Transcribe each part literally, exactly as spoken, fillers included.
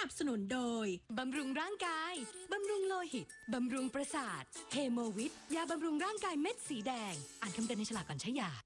นับสนุนโดยบำรุงร่างกายบำรุงโลหิตบำรุงประสาทเฮโมวิทยาบำรุงร่างกายเม็ดสีแดงอ่านคำเตือนในฉลากก่อนใช้ยา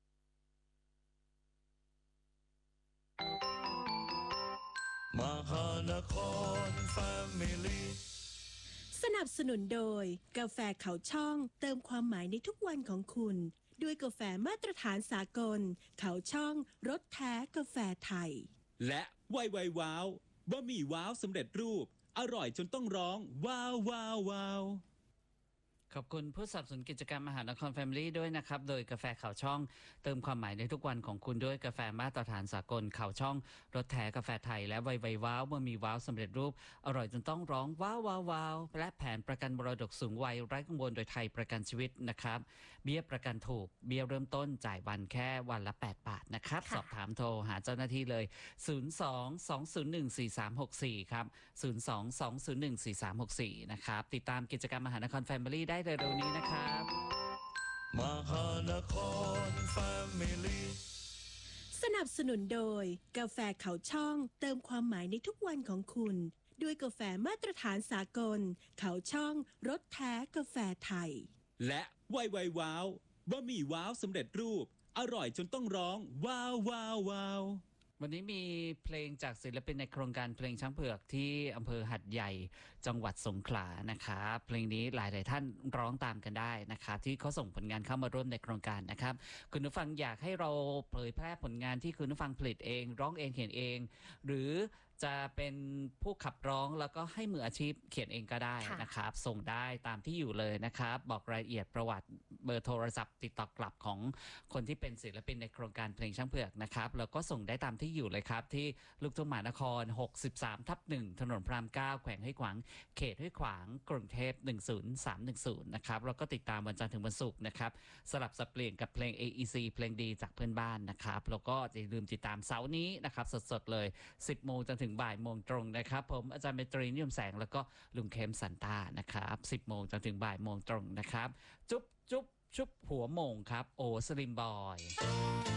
มหานครแฟมิลี่สนับสนุนโดยกาแฟเขาช่องเติมความหมายในทุกวันของคุณด้วยกาแฟมาตรฐานสากลเขาช่องรสแท้กาแฟไทยและไวไวว้าวบะหมี่ว้าวสำเร็จรูปอร่อยจนต้องร้องว้าวว้าวว้าวขอบคุณผู้สนับสนุนกิจกรรมมหานครแฟมิลี่ด้วยนะครับโดยกาแฟข่าวช่องเติมความหมายในทุกวันของคุณด้วยกาแฟมาตรฐานสากลข่าวช่องรสแท้กาแฟไทยและไวไวว้าวบะหมี่ว้าวสำเร็จรูปอร่อยจนต้องร้องว้าวว้าวว้าวและแผนประกันมรดกสูงวัยไร้กังวลโดยไทยประกันชีวิตนะครับเบี้ยประกันถูกเบี้ยเริ่มต้นจ่ายวันแค่วันละแปดบาทนะครับสอบถามโทรหาเจ้าหน้าที่เลยศูนย์ สอง สอง ศูนย์ หนึ่ง สี่ สาม หก สี่ครับศูนย์ สอง สอง ศูนย์ หนึ่ง สี่ สาม หก สี่นะครับติดตามกิจกรรมมหานครแฟมิลี่ได้เร็วๆนี้นะครับมหานครแฟมิลี่สนับสนุนโดยกาแฟเขาช่องเติมความหมายในทุกวันของคุณด้วยกาแฟมาตรฐานสากลเขาช่องรสแท้กาแฟไทยและไวไวว้าวบะหมี่ว้าวสำเร็จรูปอร่อยจนต้องร้องว้าวว้าวว้าววันนี้มีเพลงจากศิลปินในโครงการเพลงช้างเผือกที่อำเภอหัดใหญ่จังหวัดสงขลานะครับเพลงนี้หลายๆท่านร้องตามกันได้นะครับที่เขาส่งผลงานเข้ามาร่วมในโครงการนะครับคุณผู้ฟังอยากให้เราเผยแพร่ผลงานที่คุณผู้ฟังผลิตเองร้องเองเขียนเองหรือจะเป็นผู้ขับร้องแล้วก็ให้มืออาชีพเขียนเองก็ได้นะครับส่งได้ตามที่อยู่เลยนะครับบอกรายละเอียดประวัติเบอร์โทรศัพท์ติดต่อกลับของคนที่เป็นศิลปินในโครงการเพลงช้างเผือกนะครับแล้วก็ส่งได้ตามที่อยู่เลยครับที่ลูกทุ่งมหานครหกสิบสามทับหนึ่งถนนพระรามเก้าแขวงห้วยขวางเขตห้วยขวางกรุงเทพหนึ่งศูนย์สามหนึ่งศูนย์นะครับแล้วก็ติดตามวันจันทร์ถึงวันศุกร์นะครับสลับสับเปลี่ยนกับเพลง เอ อี ซี เพลงดีจากเพื่อนบ้านนะครับแล้วก็อย่าลืมติดตามเสาร์นี้นะครับสดๆเลยสิบโมงจนถึงบ่ายโมงตรงนะครับผมอาจารย์เมตรีนิยมแสงแล้วก็ลุงเข้มสันตานะครับสิบโมงจนถึงบ่ายโมงตรงนะครับจุ๊บจุ๊บชุบหัวโมงครับโอสลิมบอย